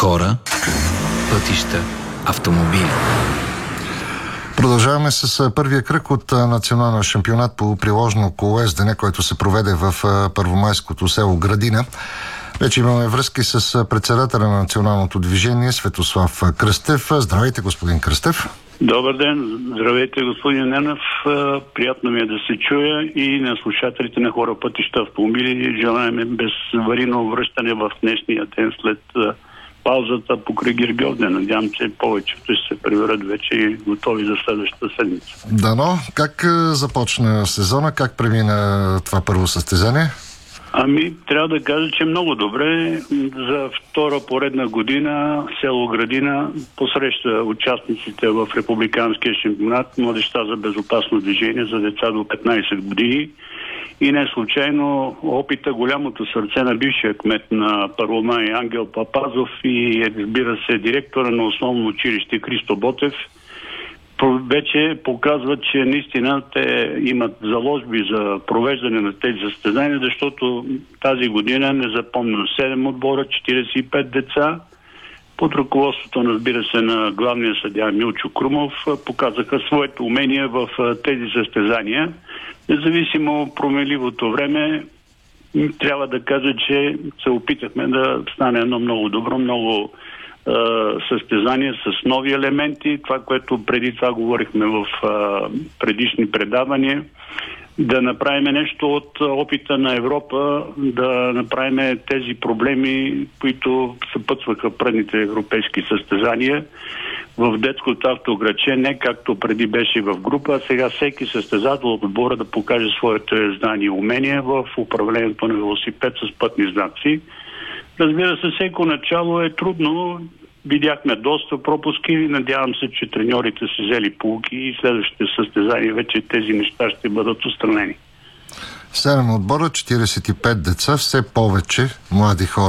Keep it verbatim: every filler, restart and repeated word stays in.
хора, пътища, автомобили. Продължаваме с първия кръг от националния шампионат по приложно колоездене, който се проведе в първомайското село Градина. Вече имаме връзки с председателя на националното движение Светослав Кръстев. Здравейте, господин Кръстев. Добър ден, здравейте, господин Ненов. Приятно ми е да се чуя и на слушателите на хора, пътища, автомобили. Желаем безаварийно връщане в днешния ден след паузата покрай Гергьовден. Надявам, че повечето ще се приберат вече и готови за следващата седмица. Дано. Как започна сезона? Как премина това първо състезание? Ами, трябва да кажа, че много добре. За втора поредна година село Градина посреща участниците в републиканския шампионат Младежта за безопасно движение за деца до петнайсет години. И не случайно опита голямото сърце на бившия кмет на Първомай Ангел Папазов и, разбира се, директора на основно училище Христо Ботев вече показва, че наистина те имат заложби за провеждане на тези състезания, защото тази година не запомням седем отбора, четирийсет и пет деца. Под ръководството, разбира се, на главния съдия Милчо Крумов показаха своите умения в тези състезания. Независимо променливото време, трябва да кажа, че се опитахме да стане едно много добро, много е, състезание с нови елементи. Това, което преди това говорихме в е, предишни предавания, да направим нещо от опита на Европа, да направим тези проблеми, които съпътстваха предните европейски състезания в детското автограче, не както преди беше в група, а сега всеки състезател от отбора да покаже своите знания и умения в управлението на велосипед с пътни знаци. Разбира се, всеко начало е трудно. Видяхме доста пропуски. Надявам се, че треньорите са взели поуки и следващите състезания вече тези неща ще бъдат отстранени. седем отбора, четирийсет и пет деца, все повече млади хора